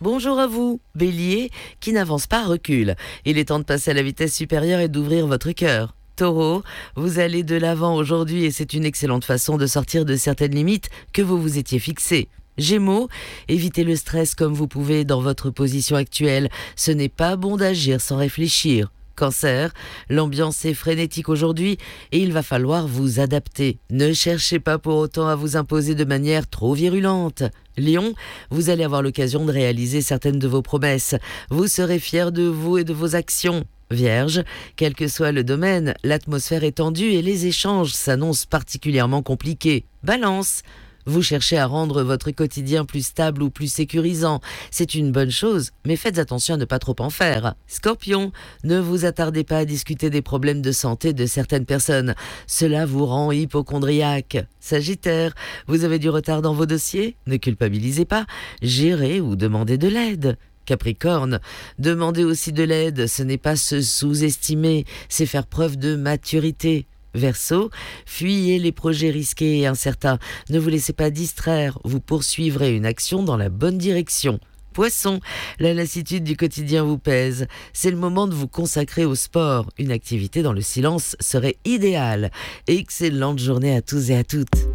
Bonjour à vous, Bélier, qui n'avance pas, recule. Il est temps de passer à la vitesse supérieure et d'ouvrir votre cœur. Taureau, vous allez de l'avant aujourd'hui et c'est une excellente façon de sortir de certaines limites que vous vous étiez fixées. Gémeaux, évitez le stress comme vous pouvez dans votre position actuelle. Ce n'est pas bon d'agir sans réfléchir. Cancer, l'ambiance est frénétique aujourd'hui et il va falloir vous adapter. Ne cherchez pas pour autant à vous imposer de manière trop virulente. Lion, vous allez avoir l'occasion de réaliser certaines de vos promesses. Vous serez fier de vous et de vos actions. Vierge, quel que soit le domaine, l'atmosphère est tendue et les échanges s'annoncent particulièrement compliqués. Balance, vous cherchez à rendre votre quotidien plus stable ou plus sécurisant. C'est une bonne chose, mais faites attention à ne pas trop en faire. Scorpion, ne vous attardez pas à discuter des problèmes de santé de certaines personnes. Cela vous rend hypocondriaque. Sagittaire, vous avez du retard dans vos dossiers? Ne culpabilisez pas. Gérez ou demandez de l'aide. Capricorne, demandez aussi de l'aide, ce n'est pas se sous-estimer, c'est faire preuve de maturité. Verseau, fuyez les projets risqués et incertains. Ne vous laissez pas distraire, vous poursuivrez une action dans la bonne direction. Poisson, la lassitude du quotidien vous pèse. C'est le moment de vous consacrer au sport. Une activité dans le silence serait idéale. Excellente journée à tous et à toutes.